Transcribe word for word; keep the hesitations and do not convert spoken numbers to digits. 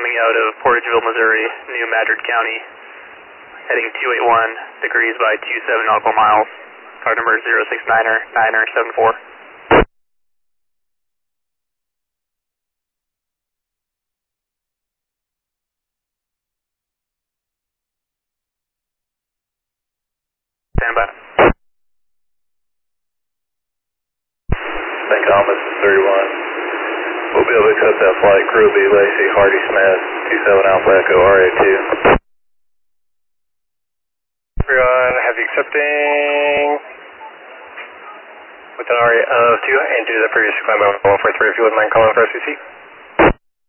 coming out of Portageville, Missouri, New Madrid County, heading two eight one degrees by two seven nautical miles. Car number zero six niner niner seven four. Stand by. Saint Thomas is thirty-one. We'll be able to accept that flight. Crew will be Lacey, Hardy Smith, two seven Alpha Echo R A two. Everyone, heavy accepting with an R A of two and due to the previous climb of one four three, if you wouldn't mind calling for S C C.